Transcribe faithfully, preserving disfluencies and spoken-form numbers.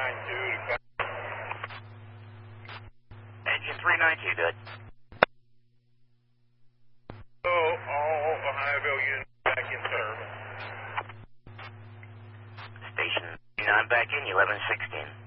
nine two to come. Engine three nine two, good. Oh, all Ohioville units back in service. Station nine back in, eleven sixteen.